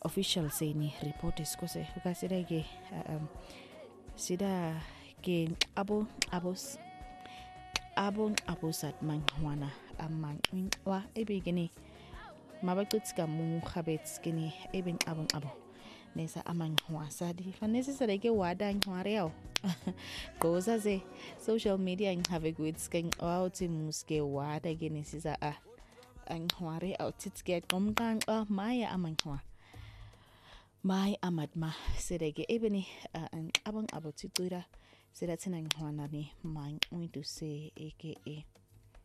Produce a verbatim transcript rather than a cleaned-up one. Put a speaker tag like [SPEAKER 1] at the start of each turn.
[SPEAKER 1] official say ni report iskose ukasida ke um sida ke abo abos abo abosat manwana amanqwa ebegini mabaqitska mu khabets kini eben abon abo nesa amanqwa sadi fanesi sade ke wada nqwareo goza ze social media ngave kwitsken awuthi muske wada kini siza a anqware awtitske qomqanqa maya amanqwa mai amadma sedeke ebeni abon abo titsira sida thina nqwana ni man uintu se aka